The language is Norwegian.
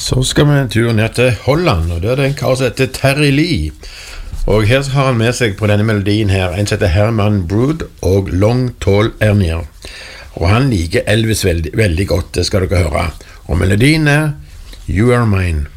Så skal vi en tur ned til Holland, og det er en kar som heter Terry Lee. Og her har han med seg på denne melodien her, en som heter Herman Brood og Long Tall Ernier. Og han liker Elvis veldig, veldig godt, det skal dere høre. Og melodien er You Are Mine.